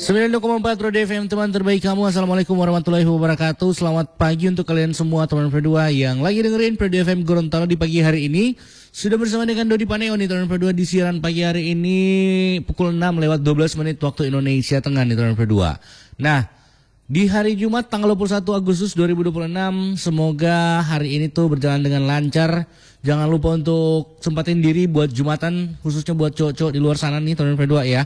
92,4 Roda FM, teman terbaik kamu. Assalamualaikum warahmatullahi wabarakatuh. Selamat pagi untuk kalian semua teman Pro2 yang lagi dengerin Pro2 FM Gorontalo di pagi hari ini. Sudah bersama dengan Dodi Paneo nih teman Pro2 di siaran pagi hari ini pukul 6:12 waktu Indonesia Tengah nih teman Pro2. Nah, di hari Jumat tanggal 21 Agustus 2026, semoga hari ini tuh berjalan dengan lancar. Jangan lupa untuk sempatin diri buat Jumatan, khususnya buat cowok-cowok di luar sana nih teman Pro2 ya.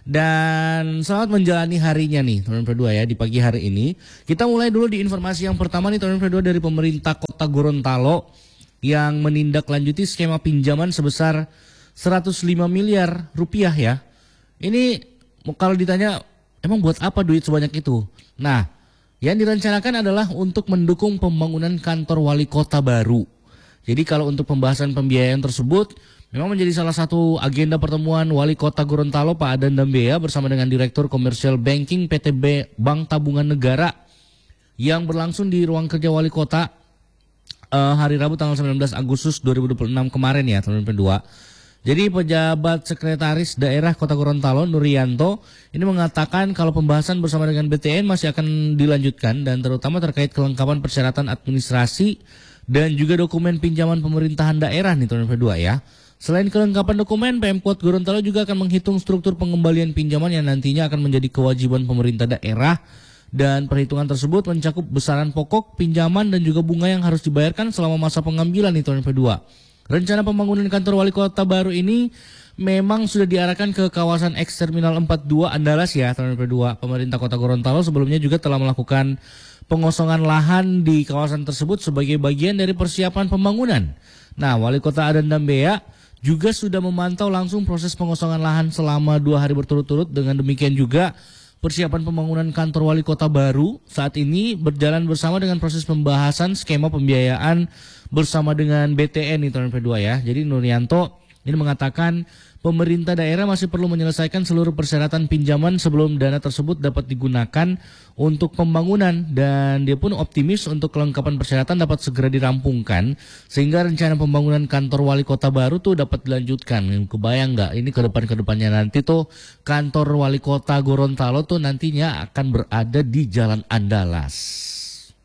Dan selamat menjalani harinya nih teman Pro2 ya di pagi hari ini. Kita mulai dulu di informasi yang pertama nih teman Pro2 dari pemerintah Kota Gorontalo yang menindaklanjuti skema pinjaman sebesar 105 miliar rupiah ya. Ini kalau ditanya emang buat apa duit sebanyak itu? Nah, yang direncanakan adalah untuk mendukung pembangunan kantor wali kota baru. Jadi kalau untuk pembahasan pembiayaan tersebut memang menjadi salah satu agenda pertemuan Wali Kota Gorontalo Pak Adan Dambea bersama dengan Direktur Commercial Banking PTB Bank Tabungan Negara yang berlangsung di ruang kerja Wali Kota hari Rabu tanggal 19 Agustus 2026 kemarin ya teman-teman berdua. Jadi pejabat sekretaris daerah Kota Gorontalo Nurianto ini mengatakan kalau pembahasan bersama dengan BTN masih akan dilanjutkan dan terutama terkait kelengkapan persyaratan administrasi dan juga dokumen pinjaman pemerintahan daerah nih teman-teman berdua ya. Selain kelengkapan dokumen, Pemkot Gorontalo juga akan menghitung struktur pengembalian pinjaman yang nantinya akan menjadi kewajiban pemerintah daerah dan perhitungan tersebut mencakup besaran pokok, pinjaman dan juga bunga yang harus dibayarkan selama masa pengambilan nih teman-teman berdua. Rencana pembangunan kantor wali kota baru ini memang sudah diarahkan ke kawasan X Terminal 42 Andalas ya teman-teman berdua. Pemerintah Kota Gorontalo sebelumnya juga telah melakukan pengosongan lahan di kawasan tersebut sebagai bagian dari persiapan pembangunan. Nah, Wali Kota Adan Dambea juga sudah memantau langsung proses pengosongan lahan selama 2 hari berturut-turut. Dengan demikian juga persiapan pembangunan kantor wali kota baru saat ini berjalan bersama dengan proses pembahasan skema pembiayaan bersama dengan BTN nih teman-teman berdua ya. Jadi Nurianto ini mengatakan pemerintah daerah masih perlu menyelesaikan seluruh persyaratan pinjaman sebelum dana tersebut dapat digunakan untuk pembangunan dan dia pun optimis untuk kelengkapan persyaratan dapat segera dirampungkan sehingga rencana pembangunan kantor wali kota baru tuh dapat dilanjutkan. Kebayang nggak ini ke depannya nanti tuh kantor wali kota Gorontalo tuh nantinya akan berada di Jalan Andalas.